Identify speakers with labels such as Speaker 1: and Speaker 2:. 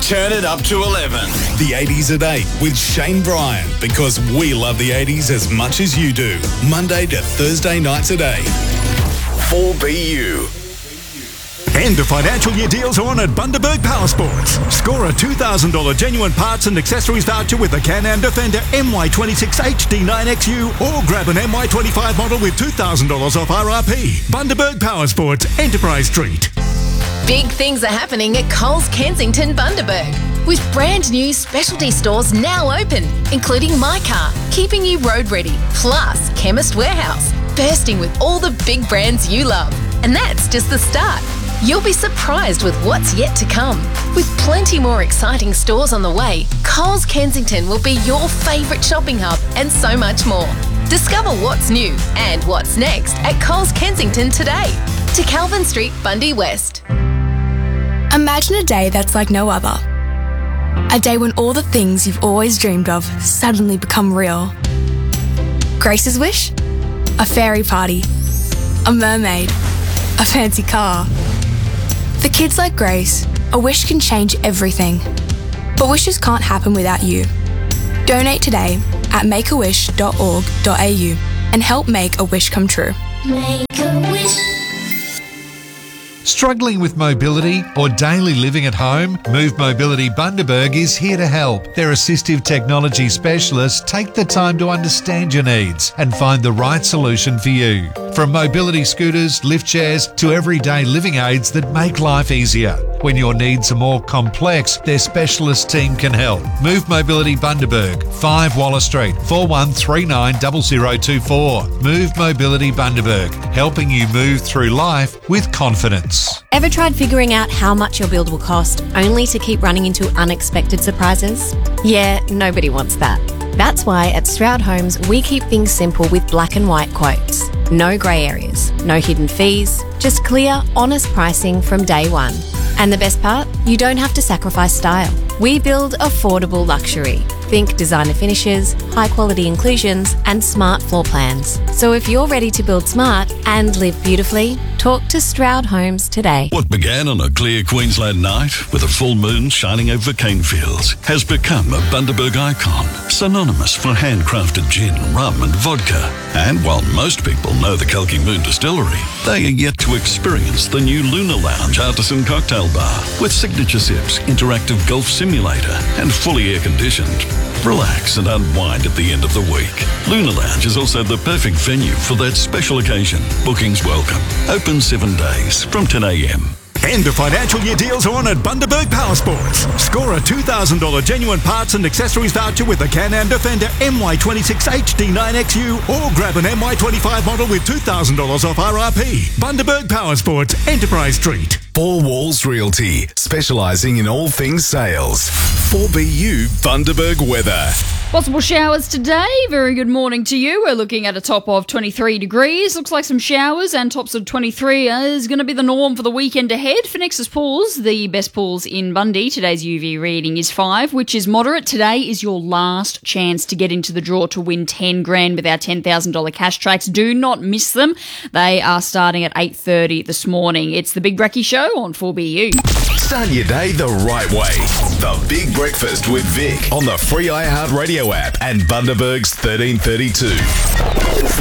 Speaker 1: turn it up to 11.
Speaker 2: The 80s at 8 with Shane Bryan, because we love the 80s as much as you do. Monday to Thursday nights at 8. 4BU.
Speaker 3: End of financial year deals are on at Bundaberg Power Sports. Score a $2,000 genuine parts and accessories voucher with a Can-Am Defender MY26 HD9XU or grab an MY25 model with $2,000 off RRP. Bundaberg Power Sports, Enterprise Street.
Speaker 4: Big things are happening at Coles Kensington Bundaberg, with brand new specialty stores now open, including My Car, keeping you road ready, plus Chemist Warehouse, bursting with all the big brands you love. And that's just the start. You'll be surprised with what's yet to come. With plenty more exciting stores on the way, Coles Kensington will be your favourite shopping hub and so much more. Discover what's new and what's next at Coles Kensington today. To Calvin Street, Bundy West.
Speaker 5: Imagine a day that's like no other. A day when all the things you've always dreamed of suddenly become real. Grace's wish? A fairy party. A mermaid. A fancy car. For kids like Grace, a wish can change everything. But wishes can't happen without you. Donate today at makeawish.org.au and help make a wish come true.
Speaker 6: Make a wish.
Speaker 7: Struggling with mobility or daily living at home? Move Mobility Bundaberg is here to help. Their assistive technology specialists take the time to understand your needs and find the right solution for you. From mobility scooters, lift chairs to everyday living aids that make life easier. When your needs are more complex, their specialist team can help. Move Mobility Bundaberg, 5 Waller Street, 41390024. Move Mobility Bundaberg, helping you move through life with confidence.
Speaker 8: Ever tried figuring out how much your build will cost only to keep running into unexpected surprises? Yeah, nobody wants that. That's why at Stroud Homes we keep things simple with black and white quotes. No grey areas, no hidden fees, just clear, honest pricing from day one. And the best part? You don't have to sacrifice style. We build affordable luxury. Think designer finishes, high quality inclusions, and smart floor plans. So if you're ready to build smart and live beautifully, talk to Stroud Homes today.
Speaker 9: What began on a clear Queensland night with a full moon shining over cane fields has become a Bundaberg icon, synonymous for handcrafted gin, rum and vodka. And while most people know the Kalki Moon Distillery, they are yet to experience the new Lunar Lounge Artisan Cocktail Bar with signature sips, interactive golf simulator and fully air-conditioned. Relax and unwind at the end of the week. Lunar Lounge is also the perfect venue for that special occasion. Bookings welcome. Open 7 days from 10 a.m.
Speaker 3: End of financial year deals are on at Bundaberg Power Sports. Score a $2,000 genuine parts and accessories voucher with a Can-Am Defender MY26 HD9XU or grab an MY25 model with $2,000 off RRP. Bundaberg Power Sports, Enterprise Street.
Speaker 2: Four Walls Realty, specialising in all things sales. 4BU Bundaberg weather.
Speaker 10: Possible showers today. Very good morning to you. We're looking at a top of 23 degrees. Looks like some showers and tops of 23 is going to be the norm for the weekend ahead. For Nexus Pools, the best pools in Bundy, today's UV reading is 5, which is moderate. Today is your last chance to get into the draw to win 10 grand with our $10,000 cash tracks. Do not miss them. They are starting at 8:30 this morning. It's the Big Brekkie Show on 4BU.
Speaker 2: Start your day the right way. The Big Breakfast with Vic on the free iHeartRadio app and Bundaberg's 1332.